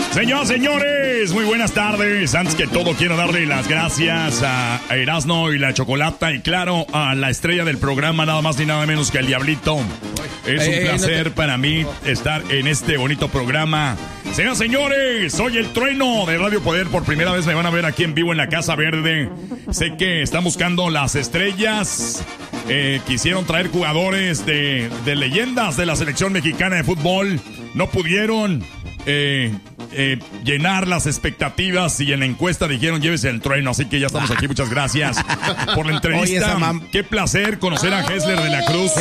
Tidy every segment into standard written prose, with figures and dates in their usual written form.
Señoras, señores, muy buenas tardes. Antes que todo, quiero darle las gracias a Erasmo y la Chocolata y claro, a la estrella del programa, nada más ni nada menos que el Diablito. Es un placer para mí estar en este bonito programa. Señoras, señores, soy el Trueno de Radio Poder. Por primera vez me van a ver aquí en vivo en la Casa Verde. Sé que están buscando las estrellas. Quisieron traer jugadores de leyendas de la selección mexicana de fútbol. No pudieron llenar las expectativas y en la encuesta dijeron llévese el Trueno, así que ya estamos aquí. Muchas gracias por la entrevista. Qué placer conocer a Hessler de la Cruz.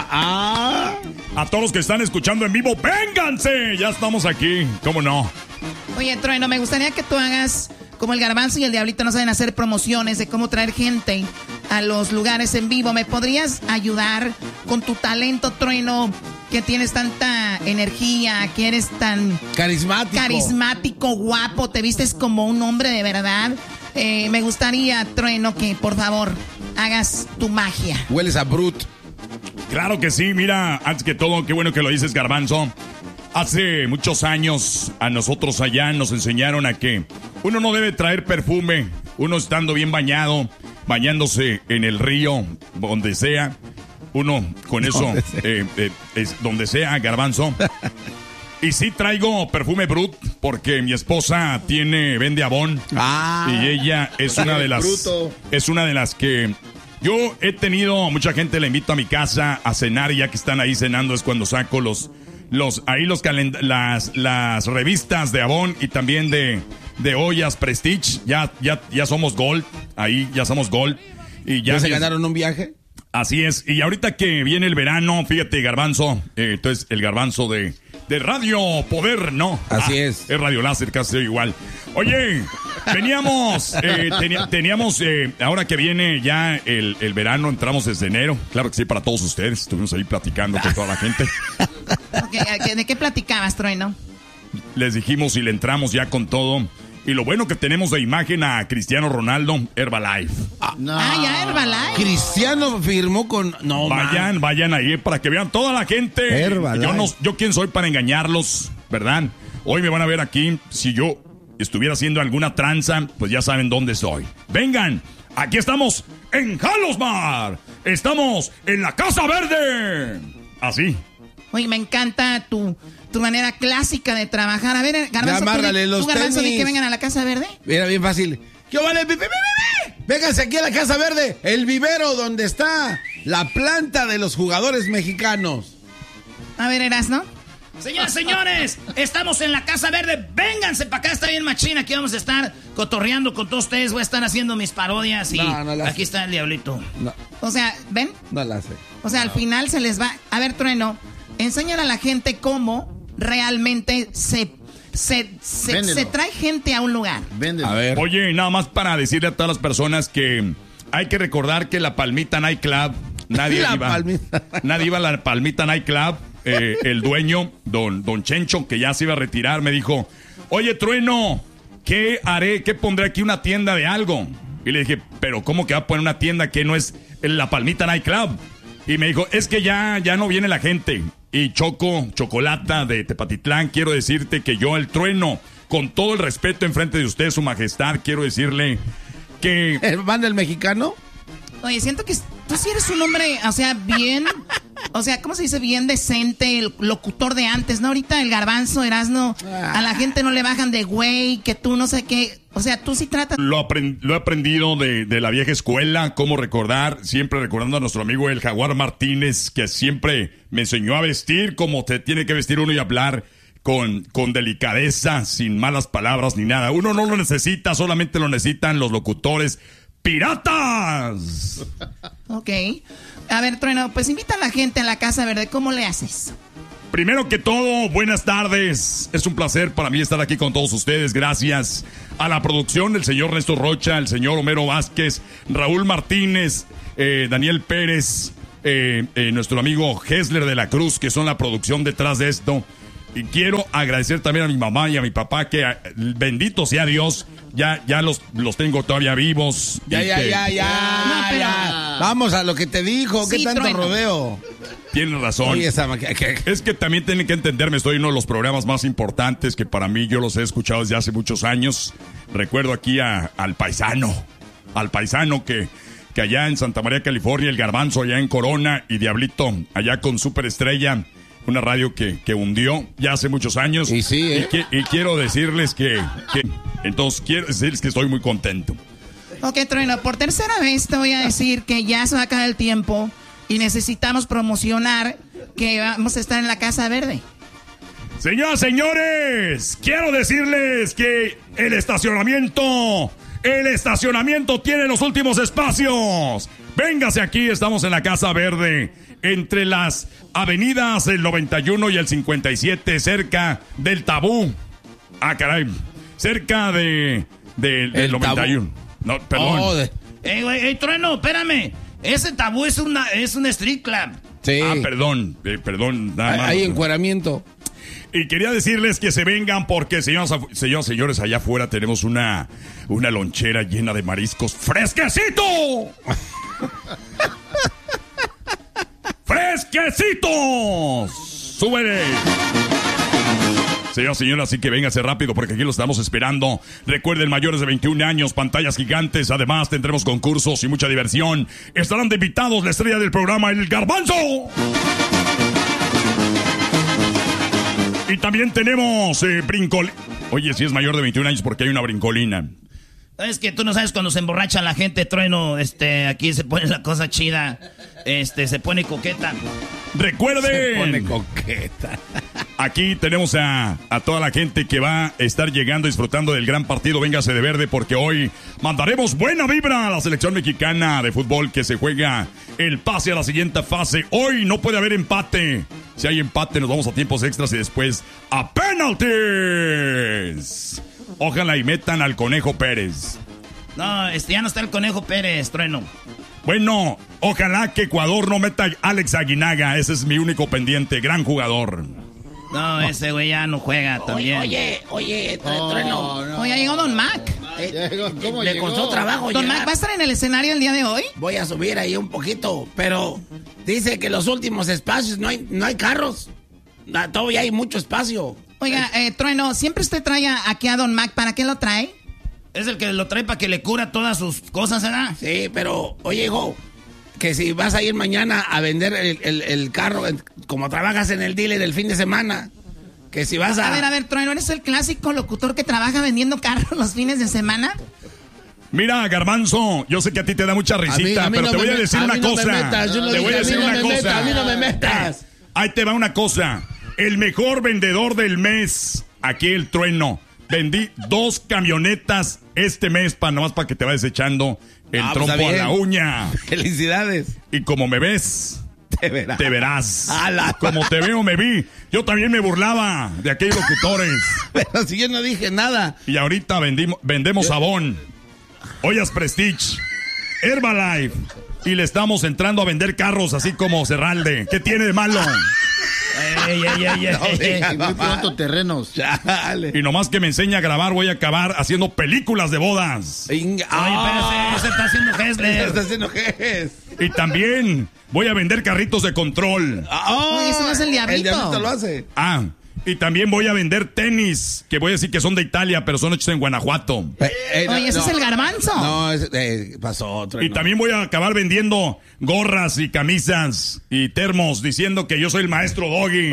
A todos los que están escuchando en vivo, vénganse, ya estamos aquí, cómo no. Oye, Trueno, me gustaría que tú hagas como el Garbanzo y el Diablito no saben hacer promociones de cómo traer gente a los lugares en vivo. ¿Me podrías ayudar con tu talento, Trueno? Que tienes tanta energía, que eres tan carismático, guapo, te vistes como un hombre de verdad. Me gustaría, Trueno, que por favor hagas tu magia. Hueles a Brut. Claro que sí, mira, antes que todo, qué bueno que lo dices, Garbanzo. Hace muchos años a nosotros allá nos enseñaron a que uno no debe traer perfume, uno estando bien bañado, bañándose en el río, donde sea. Uno con eso, es donde sea, Garbanzo. Y sí traigo perfume Brut, porque mi esposa vende Avon. Y ella es una de las que yo he tenido, mucha gente la invito a mi casa a cenar, y ya que están ahí cenando es cuando saco las revistas de Avon y también de ollas Prestige. Ya somos Gold, ahí ya somos Gold. Y ¿Ya se ganaron un viaje? Así es, y ahorita que viene el verano, fíjate, Garbanzo, entonces el Garbanzo de Radio Poder, ¿no? Así es. Es Radio Láser, casi igual. Oye, teníamos, ahora que viene ya el verano, entramos desde enero, claro que sí, para todos ustedes, estuvimos ahí platicando con toda la gente. Okay, ¿de qué platicabas, Trueno? Les dijimos y le entramos ya con todo. Y lo bueno que tenemos de imagen a Cristiano Ronaldo, Herbalife. Ya Herbalife. Cristiano firmó con... No, vayan ahí para que vean toda la gente. Herbalife. Yo quién soy para engañarlos, ¿verdad? Hoy me van a ver aquí. Si yo estuviera haciendo alguna tranza, pues ya saben dónde soy. Vengan, aquí estamos en Jalosmar. Estamos en la Casa Verde. Así. Oye, me encanta tu manera clásica de trabajar. A ver, Garbanzo, ¿tú Garbanzo, di que vengan a la Casa Verde? Mira, bien fácil. ¿Qué vale? Vénganse aquí a la Casa Verde, el vivero donde está la planta de los jugadores mexicanos. A ver, Erasno. Señoras, señores, estamos en la Casa Verde. Vénganse para acá, está bien machina. Aquí vamos a estar cotorreando con todos ustedes. Voy a estar haciendo mis parodias y aquí está el Diablito. No. O sea, ¿ven? No la sé. O sea, al final se les va... A ver, Trueno, enséñale a la gente cómo realmente se trae gente a un lugar. A ver. Oye, nada más para decirle a todas las personas que hay que recordar que la Palmita Night Club, nadie iba a la Palmita Night Club. El dueño, don Chencho, que ya se iba a retirar, me dijo, oye, Trueno, ¿qué haré? ¿Qué pondré aquí? Una tienda de algo. Y le dije, pero ¿cómo que va a poner una tienda que no es la Palmita Night Club? Y me dijo, es que ya no viene la gente. Y Chocolata de Tepatitlán, quiero decirte que yo, el Trueno, con todo el respeto enfrente de usted, su majestad, quiero decirle que... ¿Van del mexicano? Oye, siento que tú sí eres un hombre, o sea, bien... O sea, ¿cómo se dice? Bien decente, el locutor de antes, ¿no? Ahorita el Garbanzo, Erasno, a la gente no le bajan de güey, que tú no sé qué... O sea, tú sí tratas... Lo he aprendido de la vieja escuela, cómo recordar, siempre recordando a nuestro amigo el Jaguar Martínez, que siempre me enseñó a vestir como te tiene que vestir uno y hablar con delicadeza, sin malas palabras ni nada. Uno no lo necesita, solamente lo necesitan los locutores piratas. Ok. A ver, Trueno, pues invita a la gente a la Casa Verde, ¿cómo le haces? Primero que todo, buenas tardes. Es un placer para mí estar aquí con todos ustedes. Gracias a la producción del señor Néstor Rocha, el señor Homero Vázquez, Raúl Martínez, Daniel Pérez, nuestro amigo Hessler de la Cruz, que son la producción detrás de esto. Y quiero agradecer también a mi mamá y a mi papá, que bendito sea Dios, ya los tengo todavía vivos. Ya. Vamos a lo que te dijo, ¿qué tanto Trueno. rodeo? Tienes razón. Oye, es que también tienen que entenderme, estoy en uno de los programas más importantes que para mí yo los he escuchado desde hace muchos años. Recuerdo aquí al paisano que allá en Santa María, California, el Garbanzo allá en Corona y Diablito allá con Superestrella, una radio que hundió ya hace muchos años. Y sí, y quiero decirles que entonces quiero decirles que estoy muy contento. Ok, Trueno, por tercera vez te voy a decir que ya se va a acabar el tiempo y necesitamos promocionar que vamos a estar en la Casa Verde. Señoras, señores, quiero decirles que el estacionamiento tiene los últimos espacios. Véngase aquí, estamos en la Casa Verde, entre las avenidas el 91 y el 57, cerca del Tabú. Ah, caray, cerca del 91. Tabú. No, perdón. Trueno, espérame. Ese Tabú es un street club. Sí. Ah, perdón, nada más. Hay encueramiento. Y quería decirles que se vengan porque, señores, allá afuera tenemos una lonchera llena de mariscos. ¡Fresquecito! ¡Fresquecitos! ¡Súbele! Señoras, así que véngase rápido porque aquí lo estamos esperando. Recuerden, mayores de 21 años, pantallas gigantes. Además, tendremos concursos y mucha diversión. Estarán de invitados la estrella del programa, el Garbanzo. Y también tenemos brincolina. Oye, si es mayor de 21 años porque hay una brincolina. Es que tú no sabes cuando se emborracha la gente, Trueno. Aquí se pone la cosa chida. Se pone coqueta. Recuerden. Se pone coqueta. Aquí tenemos a toda la gente que va a estar llegando, disfrutando del gran partido. Véngase de verde porque hoy mandaremos buena vibra a la selección mexicana de fútbol que se juega el pase a la siguiente fase. Hoy no puede haber empate. Si hay empate nos vamos a tiempos extras y después a penaltis. Ojalá y metan al Conejo Pérez. No, ya no está el Conejo Pérez, Trueno. Bueno, ojalá que Ecuador no meta a Alex Aguinaga. Ese es mi único pendiente. Gran jugador. No, ese güey ya no juega también. Oye, Trueno. No. Oye, llegó Don Mac. Le costó trabajo. Don Mac, ¿va a estar en el escenario el día de hoy? Voy a subir ahí un poquito, pero dice que los últimos espacios no hay carros. Todavía hay mucho espacio. Oiga, Trueno, siempre usted trae aquí a Don Mac. ¿Para qué lo trae? Es el que lo trae para que le cura todas sus cosas, ¿verdad? Sí, pero, oye, hijo, que si vas a ir mañana a vender el carro, como trabajas en el dealer el fin de semana, que si vas a... A ver, Trueno, ¿eres el clásico locutor que trabaja vendiendo carros los fines de semana? Mira, Garbanzo, yo sé que a ti te da mucha risita, pero te voy a decir una cosa. Te voy a decir una cosa. A mí no me metas. Ahí te va una cosa. El mejor vendedor del mes, aquí el Trueno. Vendí 2 camionetas este mes, nomás para que te vayas echando el trompo a la uña. Felicidades. Y como me ves, te verás. ¡Hala! Como te veo, me vi. Yo también me burlaba de aquellos locutores. Pero si yo no dije nada. Y ahorita vendemos Avon, Ollas Prestige, Herbalife. Y le estamos entrando a vender carros así como Cerralde. ¿Qué tiene de malo? Muy pronto terrenos. Chale. Y nomás que me enseña a grabar, voy a acabar haciendo películas de bodas. Oye, espérate, se está haciendo Hessler. Está haciendo Hess. Y también voy a vender carritos de control. Oye, eso no es el Diablito. El Diablito lo hace. Y también voy a vender tenis, que voy a decir que son de Italia, pero son hechos en Guanajuato. Oye, ese es el Garbanzo. No, pasó otro. Y también voy a acabar vendiendo gorras y camisas y termos, diciendo que yo soy el maestro Doggy.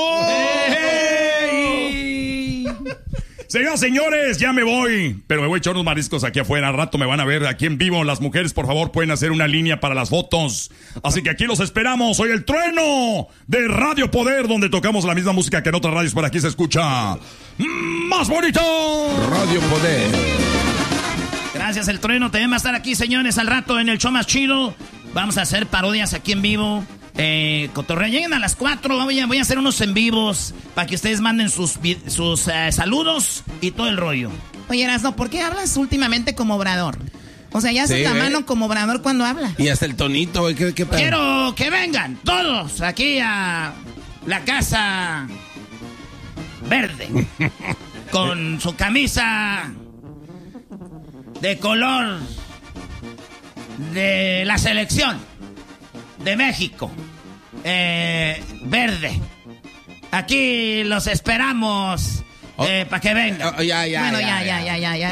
Señoras, señores, ya me voy, pero me voy a echar unos mariscos aquí afuera. Al rato me van a ver aquí en vivo. Las mujeres, por favor, pueden hacer una línea para las fotos. Así que aquí los esperamos. Soy el Trueno de Radio Poder, donde tocamos la misma música que en otras radios, pero aquí se escucha más bonito. Radio Poder. Gracias, el Trueno. También va a estar aquí, señores, al rato en el show más chido. Vamos a hacer parodias aquí en vivo. Cotorreo, lleguen a las 4. Voy a hacer unos en vivos para que ustedes manden sus saludos y todo el rollo. Oye, Erasno, ¿por qué hablas últimamente como Obrador? O sea, ya haces la mano como Obrador cuando habla. Y hasta el tonito, ¿qué Quiero que vengan todos aquí a la Casa Verde con su camisa de color de la selección de México. verde. Aquí los esperamos para que vengan. Ya.